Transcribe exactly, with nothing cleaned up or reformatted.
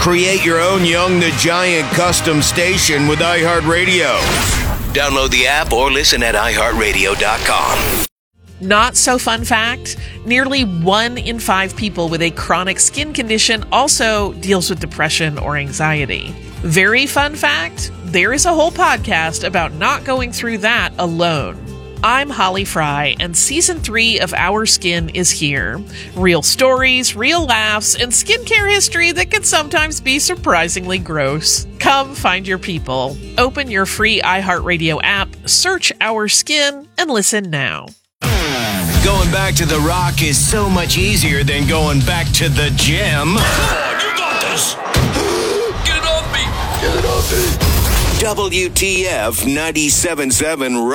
Create your own Young the Giant custom station with iHeartRadio. Download the app or listen at i heart radio dot com. Not so fun fact, nearly one in five people with a chronic skin condition also deals with depression or anxiety. Very fun fact, there is a whole podcast about not going through that alone. I'm Holly Fry, and season three of Our Skin is here. Real stories, real laughs, and skincare history that can sometimes be surprisingly gross. Come find your people. Open your free iHeartRadio app, search Our Skin, and listen now. Going back to The Rock is so much easier than going back to the gym. Come on, you got this. Get it off me. Get it off me. W T F ninety-seven point seven